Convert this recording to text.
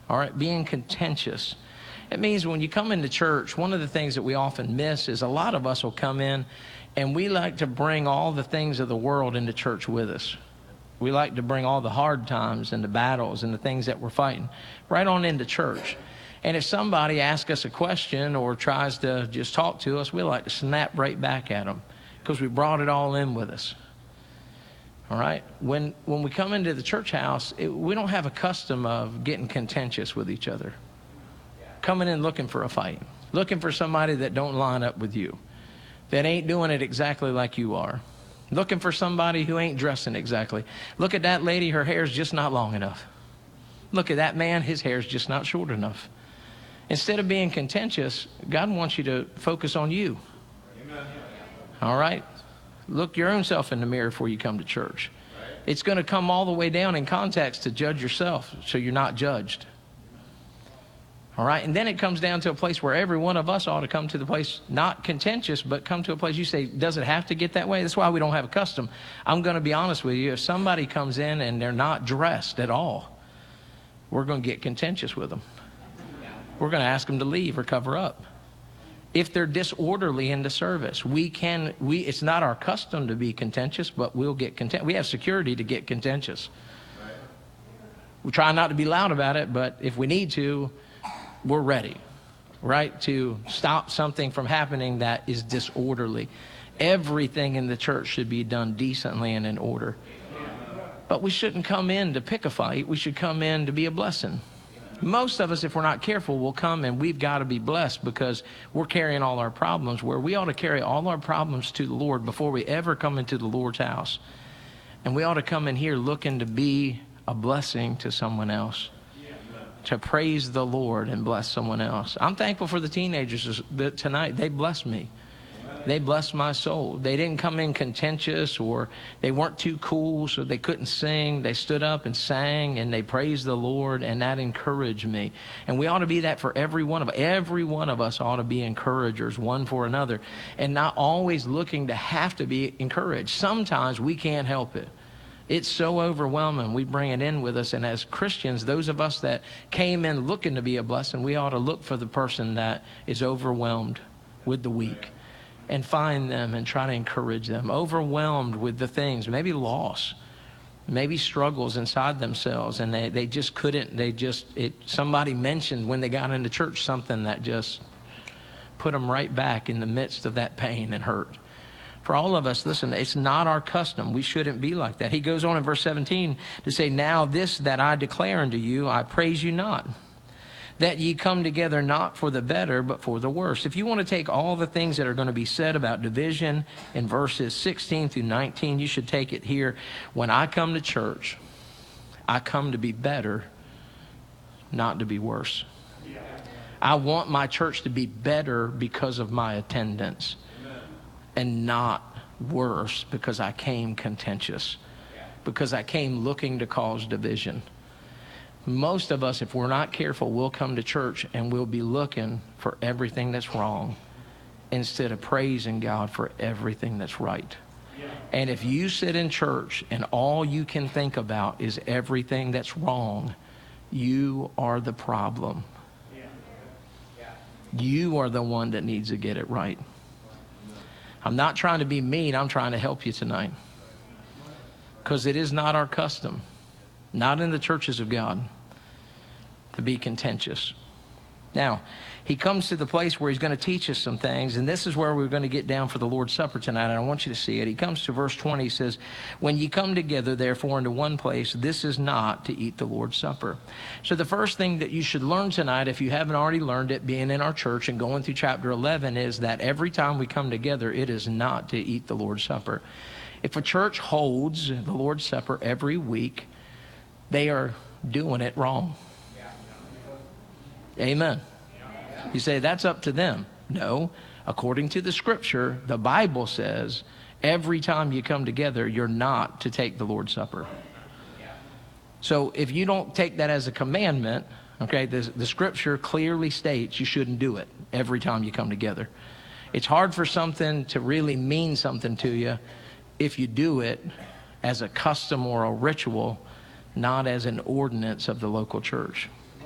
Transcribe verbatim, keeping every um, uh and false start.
All right, being contentious. It means when you come into church, one of the things that we often miss is a lot of us will come in and we like to bring all the things of the world into church with us. We like to bring all the hard times and the battles and the things that we're fighting right on into church. And if somebody asks us a question or tries to just talk to us, we like to snap right back at them because we brought it all in with us. All right? When, when we come into the church house, it, we don't have a custom of getting contentious with each other. Coming in looking for a fight, looking for somebody that don't line up with you, that ain't doing it exactly like you are, looking for somebody who ain't dressing exactly. Look at that lady, her hair's just not long enough. Look at that man, his hair's just not short enough. Instead of being contentious, God wants you to focus on you. Amen. All right? Look your own self in the mirror before you come to church. It's going to come all the way down in context to judge yourself so you're not judged. All right, and then it comes down to a place where every one of us ought to come to the place, not contentious, but come to a place you say, does it have to get that way? That's why we don't have a custom. I'm going to be honest with you. If somebody comes in and they're not dressed at all, we're going to get contentious with them. We're going to ask them to leave or cover up. If they're disorderly in the service, we can, we, it's not our custom to be contentious, but we'll get content. We have security to get contentious. We try not to be loud about it, but if we need to, we're ready, right, to stop something from happening that is disorderly. Everything in the church should be done decently and in order. But we shouldn't come in to pick a fight. We should come in to be a blessing. Most of us, if we're not careful, will come and we've got to be blessed because we're carrying all our problems, where we ought to carry all our problems to the Lord before we ever come into the Lord's house. And we ought to come in here looking to be a blessing to someone else, to praise the Lord and bless someone else. I'm thankful for the teenagers that tonight. They blessed me. They blessed my soul. They didn't come in contentious, or they weren't too cool so they couldn't sing. They stood up and sang and they praised the Lord, and that encouraged me. And we ought to be that for every one of us. Every one of us ought to be encouragers one for another, and not always looking to have to be encouraged. Sometimes we can't help it. It's so overwhelming. We bring it in with us. And as Christians, those of us that came in looking to be a blessing, we ought to look for the person that is overwhelmed with the weak and find them and try to encourage them. Overwhelmed with the things, maybe loss, maybe struggles inside themselves. And they, they just couldn't, they just, it, somebody mentioned when they got into church something that just put them right back in the midst of that pain and hurt. For all of us, listen, it's not our custom. We shouldn't be like that. He goes on in verse seventeen to say, now this that I declare unto you, I praise you not, that ye come together not for the better, but for the worse. If you want to take all the things that are going to be said about division in verses sixteen through nineteen, you should take it here. When I come to church, I come to be better, not to be worse. I want my church to be better because of my attendance, and not worse because I came contentious, because I came looking to cause division. Most of us, if we're not careful, we'll come to church and we'll be looking for everything that's wrong instead of praising God for everything that's right. And if you sit in church and all you can think about is everything that's wrong, you are the problem. You are the one that needs to get it right. I'm not trying to be mean. I'm trying to help you tonight, because it is not our custom, not in the churches of God, to be contentious. Now, he comes to the place where he's going to teach us some things, and this is where we're going to get down for the Lord's Supper tonight, and I want you to see it. He comes to verse twenty. He says, when ye come together, therefore, into one place, this is not to eat the Lord's Supper. So the first thing that you should learn tonight, if you haven't already learned it, being in our church and going through chapter eleven, is that every time we come together, it is not to eat the Lord's Supper. If a church holds the Lord's Supper every week, they are doing it wrong. Amen. You say, that's up to them. No. According to the scripture, the Bible says, every time you come together, you're not to take the Lord's Supper. So if you don't take that as a commandment, okay, the, the scripture clearly states you shouldn't do it every time you come together. It's hard for something to really mean something to you if you do it as a custom or a ritual, not as an ordinance of the local church.